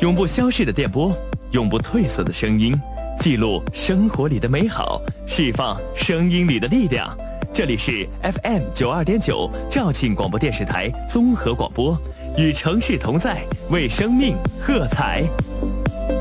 永不消逝的电波，永不褪色的声音，记录生活里的美好，释放声音里的力量。这里是 FM92.9肇庆广播电视台综合广播，与城市同在，为生命喝彩。